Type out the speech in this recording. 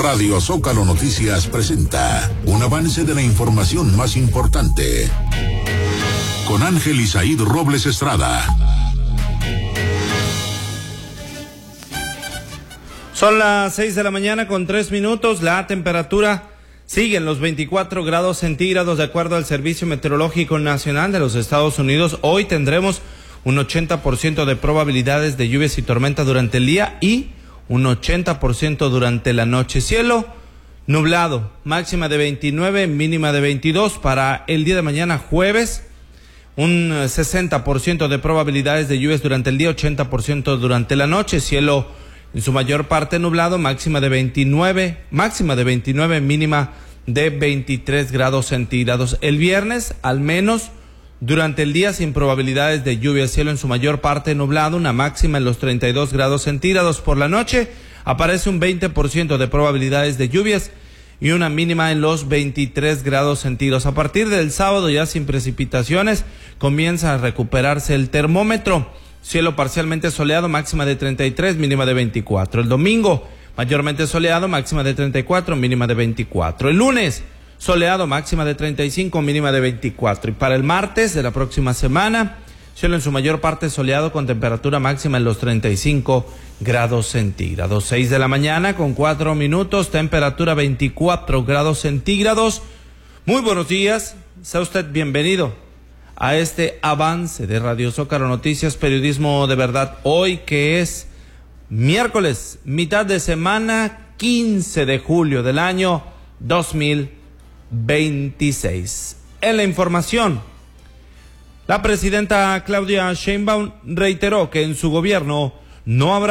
Radio Zócalo Noticias presenta un avance de la información más importante. Con Ángel Isaíd Robles Estrada. Son las 6 de la mañana con 3 minutos. La temperatura sigue en los 24 grados centígrados de acuerdo al Servicio Meteorológico Nacional de los Estados Unidos. Hoy tendremos un 80% de probabilidades de lluvias y tormenta durante el día y un 80% durante la noche. Cielo nublado, máxima de 29, mínima de 22. Para el día de mañana jueves, un 60% de probabilidades de lluvias durante el día, 80% durante la noche. Cielo en su mayor parte nublado, máxima de 29, mínima de 23 grados centígrados. El viernes, al menos durante el día, sin probabilidades de lluvia. Cielo en su mayor parte nublado, una máxima en los 32 grados centígrados. Por la noche aparece un 20% de probabilidades de lluvias y una mínima en los 23 grados centígrados. A partir del sábado, ya sin precipitaciones, comienza a recuperarse el termómetro. Cielo parcialmente soleado, máxima de 33, mínima de 24. El domingo, mayormente soleado, máxima de 34, mínima de 24. El lunes, soleado, máxima de 35, mínima de 24. Y para el martes de la próxima semana, cielo en su mayor parte soleado con temperatura máxima en los 35 grados centígrados. 6 de la mañana con 4 minutos, temperatura 24 grados centígrados. Muy buenos días, sea usted bienvenido a este avance de Radio Zócalo Noticias, periodismo de verdad. Hoy que es miércoles, mitad de semana, 15 de julio del año 2026. En la información, la presidenta Claudia Sheinbaum reiteró que en su gobierno no habrá